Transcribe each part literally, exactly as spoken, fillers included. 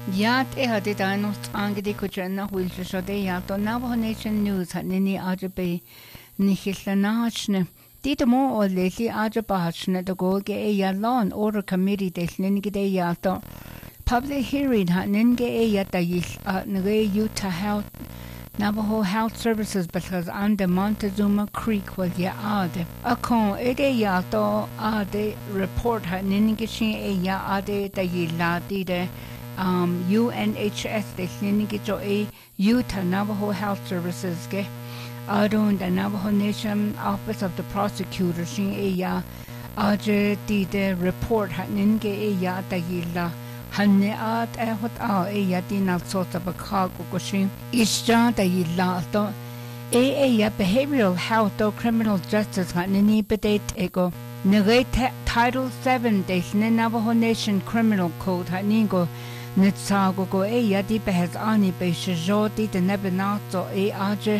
Yat e hade danos angedi kuchana wilse so de yato Navajo Nation News hanini ajabe nihilanachne. Dito mo o lesi ajabachne the go ge e yalon order committee desninge de yato. Public hearing haninge e yata yis at nge Utah Health Navajo Health Services because under Montezuma Creek was ya ade. Akon ede yato ade report haninge shin e ya ade da yiladi de Um, U N H S de Sinigijo A Utah Navajo Health Services ge Adon the Navajo Nation Office of the Prosecutor shin e ya aje di de report haninge e ya da yila hanne at e hot a e ya di na sota baka go shin isja da yila to e e ya behavioral health or criminal justice hanini bedet ego nege Title seven de Navajo Nation Criminal Code haningo Nitsago go e yadi behes ani be shojoti de nebenato e aje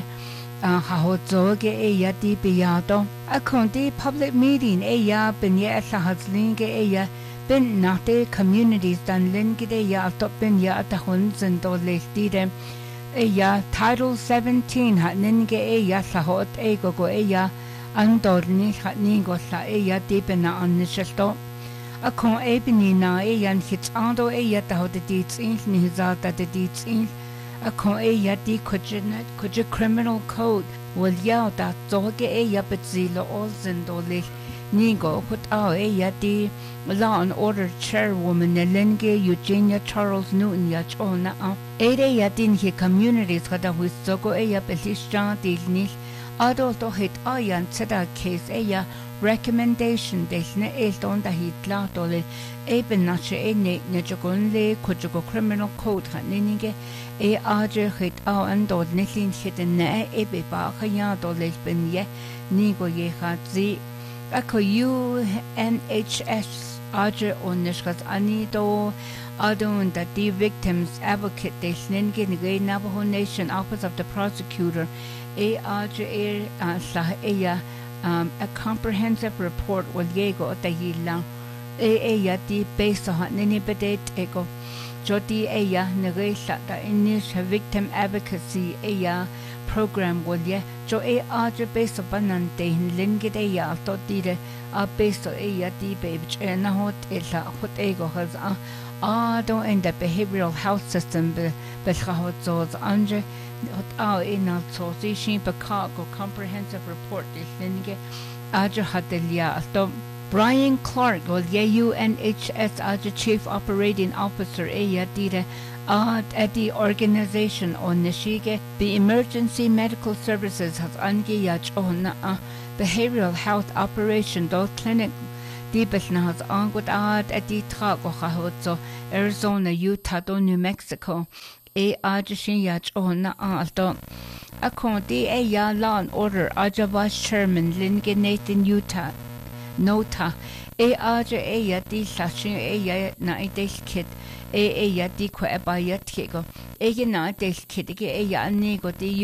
hahozoge e yadi biyado. A condi public meeting e ya ben ye sa hazlinge e ya ben nate communities dan linge de ya top ben ya ta hunzen do lestide e ya Title seventeen hat ninge e ya sa hot e go go e ya andorni hat ningo sa e ya di bena annishesto. A con ebony na e yan hits ando e yet how the deeds in his out that the deeds in a con e yet di kujinet kuj criminal code will yell that zoge e yapet zilo all zindoli nigo put out e yet di law and order chairwoman Nelenge Eugenia Charles Newton yach ona e de yet in he communities hada with zogo e yapelish di ni adult hit ayan seda case e ya recommendation desne elton da hitla dole eben nache e ne ne jogon le kujugo criminal code haninge e aje hit a andod neklin hit ne e be ba khaya dole ben ye ni go ye khatzi ako U N H S aje onneskat ani do adon da the victims advocate desnenge ne Navajo Nation Office of the Prosecutor e aje e sa e ya Um, a comprehensive report will yego da yila e e ya di based on nini bedet ego jodi e ya negesa da inish victim advocacy e ya program will ye jo e aje based on nante linge de ya to dire a based e ya di baby e na hot e la hot ego has a a do in the behavioral health system be be hot so anje Oh, in a association Chicago comprehensive report this ninge aja hatelia to Brian Clark was U N H S aja chief operating officer e yadire at the organization on nishige the emergency medical services has ange yach on behavioral health operation do clinic dibesna has angut at the trago hahotso Arizona Utah do New Mexico e ajashin yach ona alto a condi e ya law and order aja vice chairman Linge Nathan Utah nota e aja e ya di sashin e ya na ides kid e e ya di ko e ba ya tigo e na des kid e ya ni go di